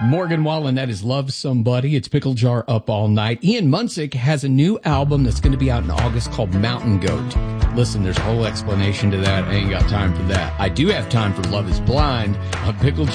Morgan Wallen, that is Love Somebody. It's Pickle Jar Up All Night. Ian Munsick has a new album that's going to be out in August called Mountain Goat. Listen, there's a whole explanation to that. I ain't got time for that. I do have time for Love is Blind on Pickle Jar.